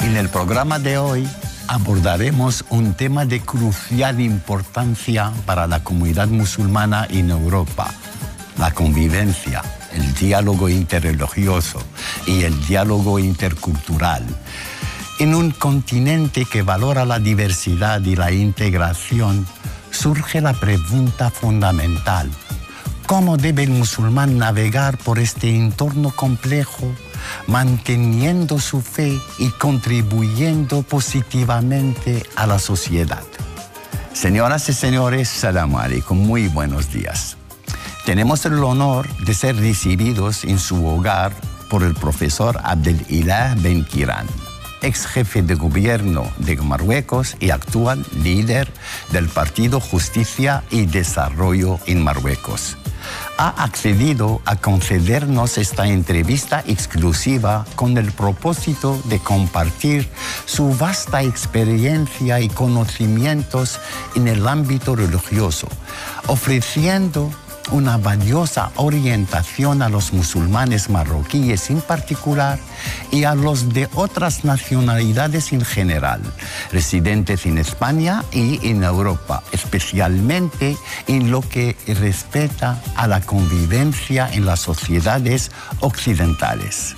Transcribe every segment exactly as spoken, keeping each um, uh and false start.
En el programa de hoy abordaremos un tema de crucial importancia para la comunidad musulmana en Europa: la convivencia, el diálogo interreligioso y el diálogo intercultural. En un continente que valora la diversidad y la integración, surge la pregunta fundamental: ¿cómo debe el musulmán navegar por este entorno complejo, manteniendo su fe y contribuyendo positivamente a la sociedad? Señoras y señores, salam alaikum, muy buenos días. Tenemos el honor de ser recibidos en su hogar por el profesor Abdelilah Benkiran, ex jefe de gobierno de Marruecos y actual líder del Partido Justicia y Desarrollo en Marruecos. Ha accedido a concedernos esta entrevista exclusiva con el propósito de compartir su vasta experiencia y conocimientos en el ámbito religioso, ofreciendo una valiosa orientación a los musulmanes marroquíes en particular y a los de otras nacionalidades en general, residentes en España y en Europa, especialmente en lo que respecta a la convivencia en las sociedades occidentales.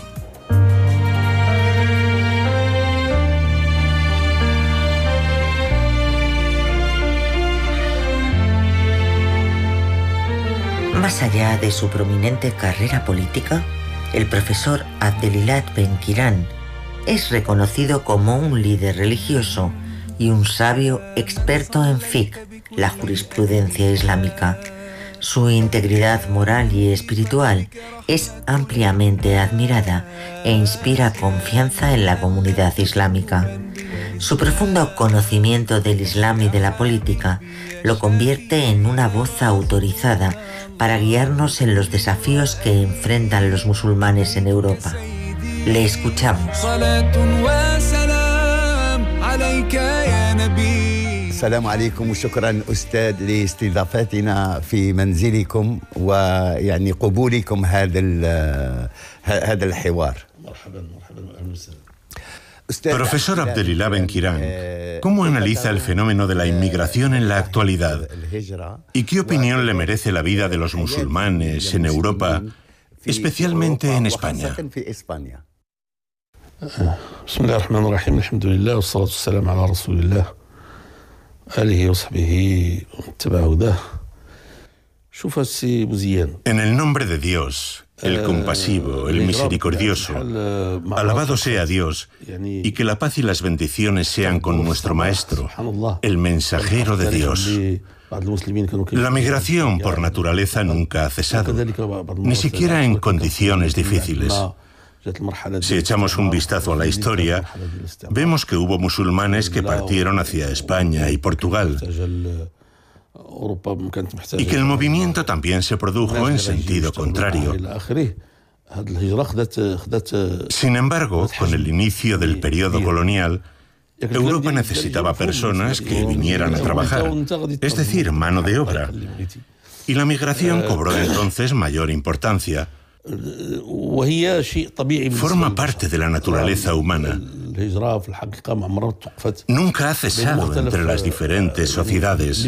Más allá de su prominente carrera política, el profesor Abdelilah Benkiran es reconocido como un líder religioso y un sabio experto en fiqh, la jurisprudencia islámica. Su integridad moral y espiritual es ampliamente admirada e inspira confianza en la comunidad islámica. Su profundo conocimiento del Islam y de la política lo convierte en una voz autorizada para guiarnos en los desafíos que enfrentan los musulmanes en Europa. Le escuchamos. السلام عليكم وشكرا أستاذ لاستضافتنا في منزلكم ويعني قبولكم هذا هذا الحوار. مرحبا مرحبا أهلا وسهلا. Profesor Abdelilah Benkiran, ¿cómo analiza el fenómeno de la inmigración en la actualidad? ¿Y qué opinión le merece la vida de los musulmanes en Europa, especialmente en España? Bismillah ar-Rahman ar-Rahim, alhamdulillah, wassalatu wassalamu ala rasulillah, alihi wa sahbihi wa ittaba'a hudah. Shuf assi Buziyan. En el nombre de Dios, el compasivo, el misericordioso, alabado sea Dios, y que la paz y las bendiciones sean con nuestro Maestro, el mensajero de Dios. La migración por naturaleza nunca ha cesado, ni siquiera en condiciones difíciles. Si echamos un vistazo a la historia, vemos que hubo musulmanes que partieron hacia España y Portugal, y que el movimiento también se produjo en sentido contrario. Sin embargo, con el inicio del periodo colonial, Europa necesitaba personas que vinieran a trabajar, es decir, mano de obra, y la migración cobró entonces mayor importancia. Forma parte de la naturaleza humana. Nunca ha cesado entre las diferentes sociedades.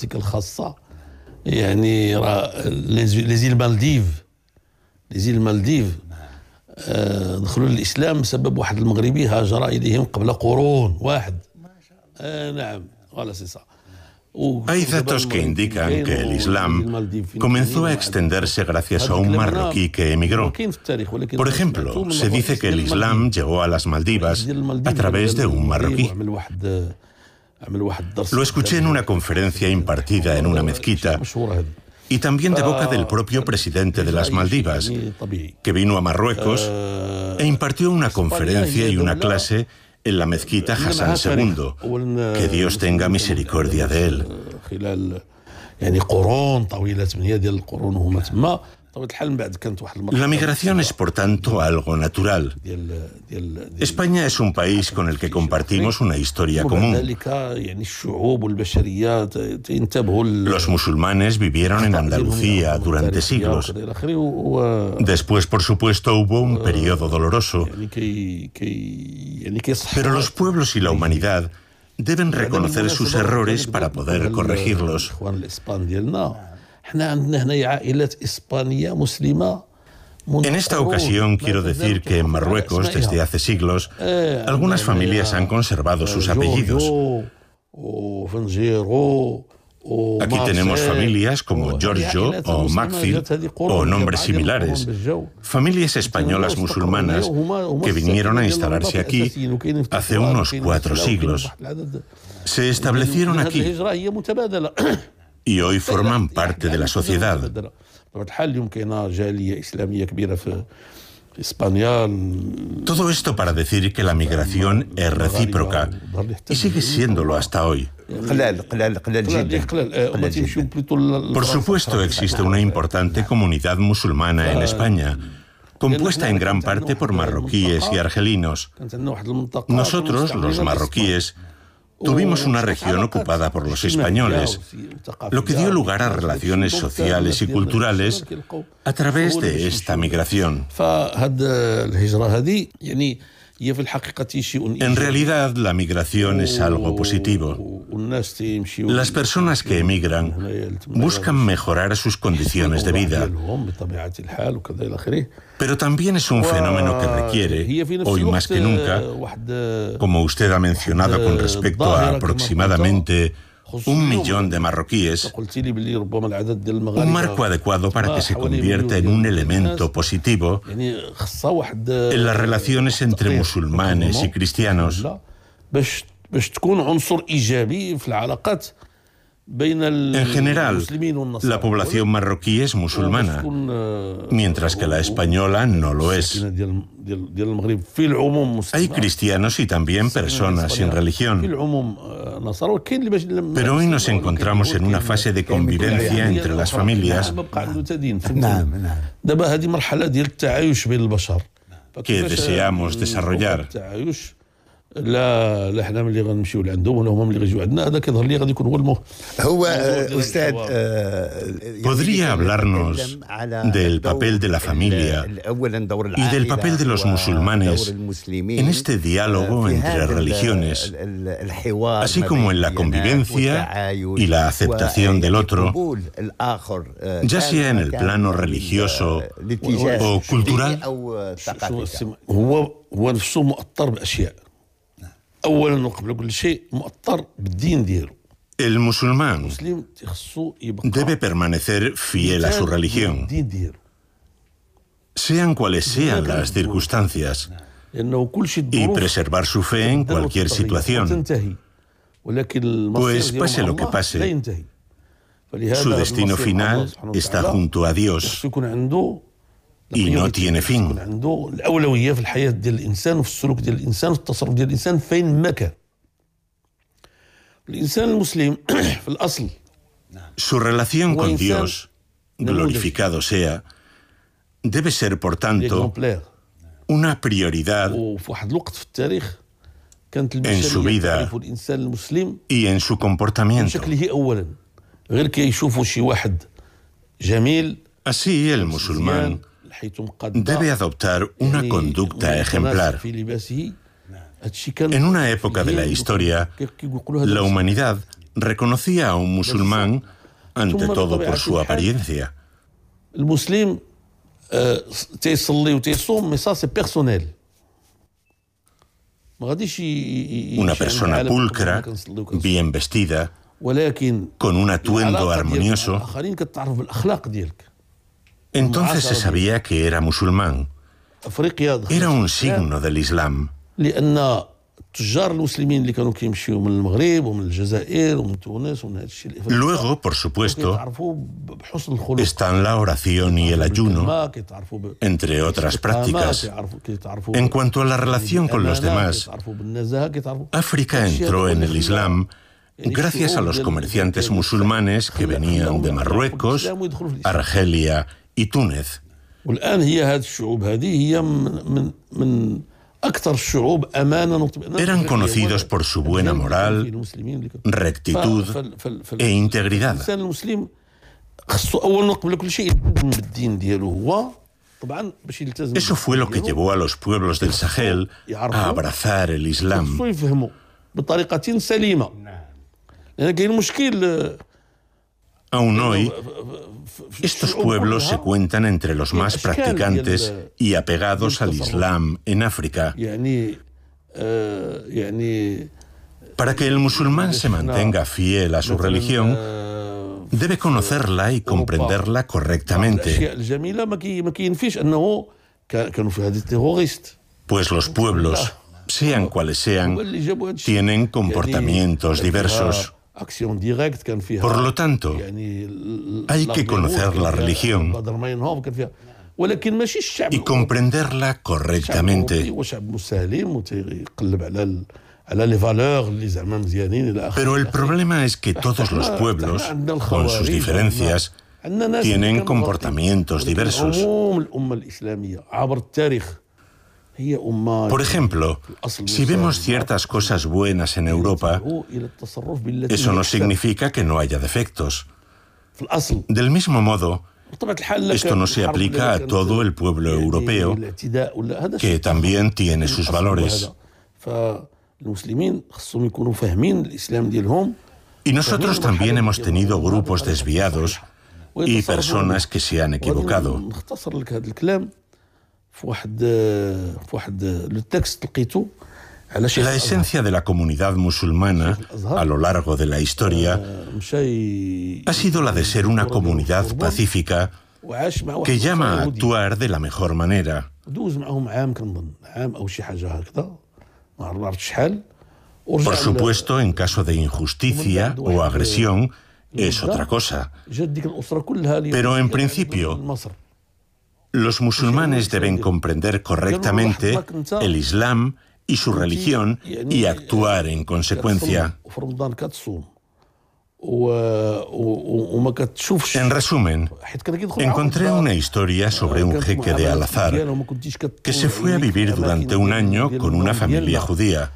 Les îles Maldives les îles Maldives دخلوا للإسلام بسبب واحد المغربي هاجر إليهم قبل قرون واحد. نعم ولا سي صح. Hay datos que indican que el Islam comenzó a extenderse gracias a un marroquí que emigró. Por ejemplo, se dice que el Islam llegó a las Maldivas a través de un marroquí. Lo escuché en una conferencia impartida en una mezquita y también de boca del propio presidente de las Maldivas, que vino a Marruecos e impartió una conferencia y una clase en la mezquita Hassan segundo, que Dios tenga misericordia de él. La migración es, por tanto, algo natural. España es un país con el que compartimos una historia común. Los musulmanes vivieron en Andalucía durante siglos. Después, por supuesto, hubo un periodo doloroso. Pero los pueblos y la humanidad deben reconocer sus errores para poder corregirlos. En esta ocasión quiero decir que en Marruecos, desde hace siglos, algunas familias han conservado sus apellidos. Aquí tenemos familias como Giorgio o Maxil o nombres similares. Familias españolas musulmanas que vinieron a instalarse aquí hace unos cuatro siglos. Se establecieron aquí y hoy forman parte de la sociedad. Todo esto para decir que la migración es recíproca y sigue siéndolo hasta hoy. Por supuesto, existe una importante comunidad musulmana en España, compuesta en gran parte por marroquíes y argelinos. Nosotros, los marroquíes, tuvimos una región ocupada por los españoles, lo que dio lugar a relaciones sociales y culturales a través de esta migración. En realidad, la migración es algo positivo. Las personas que emigran buscan mejorar sus condiciones de vida, pero también es un fenómeno que requiere, hoy más que nunca, como usted ha mencionado con respecto a aproximadamente un millón de marroquíes, un marco adecuado para que se convierta en un elemento positivo en las relaciones entre musulmanes y cristianos. En general, la población marroquí es musulmana, mientras que la española no lo es. Hay cristianos y también personas sin religión. Pero hoy nos encontramos en una fase de convivencia entre las familias que deseamos desarrollar. لا لا احنا ملي غنمشيو لعندهم ولا هما ملي غيجيو عندنا هذا كيظهر لي غادي يكون هو المهم. هو استاذ podría hablarnos del papel de la familia y del papel de los musulmanes en este diálogo entre religiones, así como en la convivencia y la aceptación del otro, ya sea en el plano religioso o cultural. هو هو نفسه مؤطر باشياء. أولاً وقبل كل شيء مؤطر بالدين ديالو. El musulmán debe permanecer fiel a su religión, sean cuales sean las circunstancias, y preservar su fe en cualquier situación, pues pase lo que pase, su destino final está junto a Dios y no tiene fin. الأولوية في الحياة ديال الإنسان وفي السلوك ديال الإنسان وفي التصرف ديال الإنسان فين ما كان. الإنسان المسلم في الأصل. Su relación con Dios, glorificado sea, debe ser por tanto una prioridad en su vida y en su comportamiento. Así el musulmán debe adoptar una conducta ejemplar. En una época de la historia, la humanidad reconocía a un musulmán ante todo por su apariencia. Una persona pulcra, bien vestida, con un atuendo armonioso. Entonces se sabía que era musulmán. Era un signo del Islam. Luego, por supuesto, están la oración y el ayuno, entre otras prácticas. En cuanto a la relación con los demás, África entró en el Islam gracias a los comerciantes musulmanes que venían de Marruecos, Argelia y Túnez. Eran conocidos por su buena moral, rectitud e integridad. Eso fue lo que llevó a los pueblos del Sahel a abrazar el Islam. Aún hoy, estos pueblos se cuentan entre los más practicantes y apegados al Islam en África. Para que el musulmán se mantenga fiel a su religión, debe conocerla y comprenderla correctamente. Pues los pueblos, sean cuales sean, tienen comportamientos diversos. Por lo tanto, hay que conocer la religión y comprenderla correctamente. Pero el problema es que todos los pueblos, con sus diferencias, tienen comportamientos diversos. Por ejemplo, si vemos ciertas cosas buenas en Europa, eso no significa que no haya defectos. Del mismo modo, esto no se aplica a todo el pueblo europeo, que también tiene sus valores. Y nosotros también hemos tenido grupos desviados y personas que se han equivocado. La esencia de la comunidad musulmana a lo largo de la historia ha sido la de ser una comunidad pacífica que llama a actuar de la mejor manera. Por supuesto, en caso de injusticia o agresión, es otra cosa. Pero en principio, los musulmanes deben comprender correctamente el Islam y su religión y actuar en consecuencia. En resumen, encontré una historia sobre un jeque de Al-Azhar que se fue a vivir durante un año con una familia judía.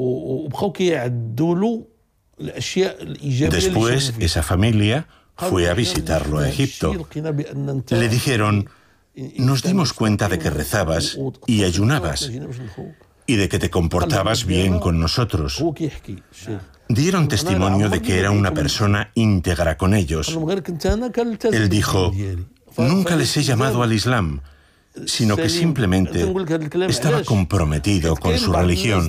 Después, esa familia fue a visitarlo a Egipto. Le dijeron: nos dimos cuenta de que rezabas y ayunabas y de que te comportabas bien con nosotros. Dieron testimonio de que era una persona íntegra con ellos. Él dijo: nunca les he llamado al Islam, sino que simplemente estaba comprometido con su religión.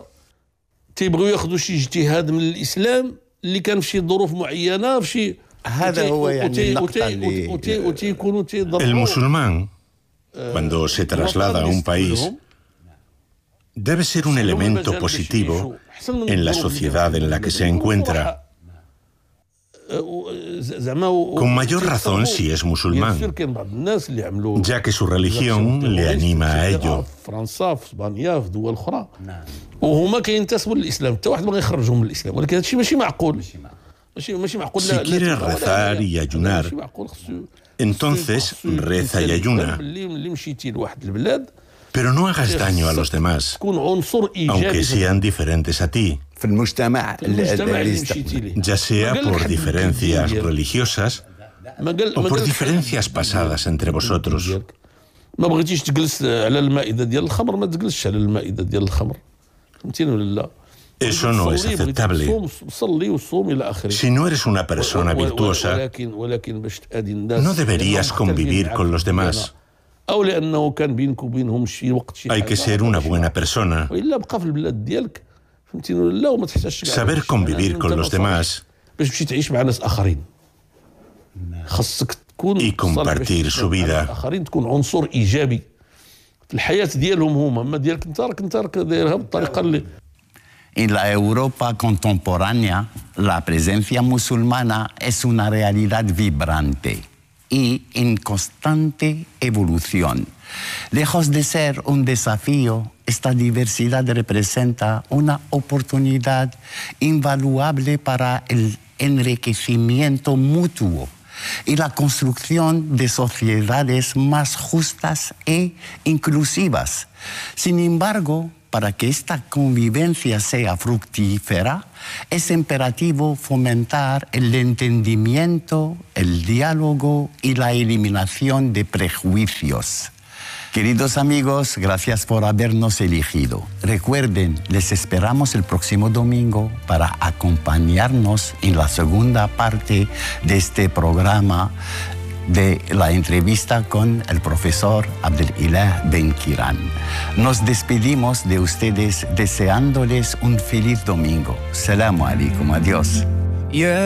El musulmán, cuando se traslada a un país, debe ser un elemento positivo en la sociedad en la que se encuentra. Con mayor razón si es musulmán, ya que su religión le anima a ello. Si quieres rezar y ayunar, entonces reza y ayuna. Pero no hagas daño a los demás, aunque sean diferentes a ti, ya sea por diferencias religiosas o por diferencias pasadas entre vosotros. Eso no es aceptable. Si no eres una persona virtuosa, no deberías convivir con los demás. Hay que ser una buena persona, saber convivir con los demás y compartir su vida. En la Europa contemporánea, la presencia musulmana es una realidad vibrante y en constante evolución. Lejos de ser un desafío, esta diversidad representa una oportunidad invaluable para el enriquecimiento mutuo, y la construcción de sociedades más justas e inclusivas. Sin embargo, para que esta convivencia sea fructífera, es imperativo fomentar el entendimiento, el diálogo y la eliminación de prejuicios. Queridos amigos, gracias por habernos elegido. Recuerden, les esperamos el próximo domingo para acompañarnos en la segunda parte de este programa de la entrevista con el profesor Abdelilah Benkiran. Nos despedimos de ustedes deseándoles un feliz domingo. Salamu alaikum. Adiós. Yeah.